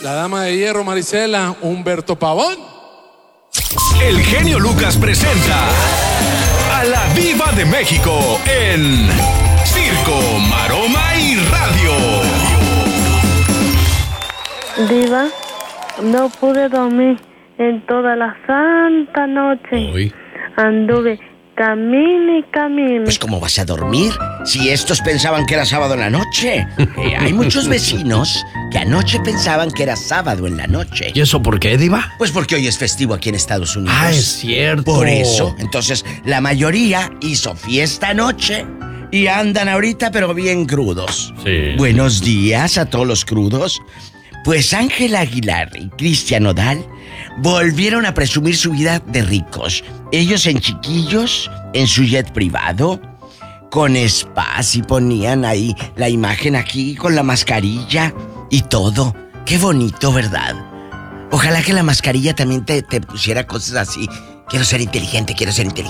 La dama de hierro, Marisela, Humberto Pavón. El genio Lucas presenta a la Diva de México en Circo, Maroma y Radio. Diva, no pude dormir en toda la santa noche. Uy. Anduve camine y camine. Pues ¿cómo vas a dormir? Si estos pensaban que era sábado en la noche. Hay muchos vecinos que anoche pensaban que era sábado en la noche. ¿Y eso por qué, Diva? Pues porque hoy es festivo aquí en Estados Unidos. Ah, es cierto. Por eso. Entonces, la mayoría hizo fiesta anoche y andan ahorita pero bien crudos. Sí. Buenos días a todos los crudos. Pues Ángel Aguilar y Cristian Nodal volvieron a presumir su vida de ricos. Ellos en chiquillos, en su jet privado, con spas y ponían ahí la imagen aquí con la mascarilla y todo. Qué bonito, ¿verdad? Ojalá que la mascarilla también te pusiera cosas así. Quiero ser inteligente, quiero ser inteligente.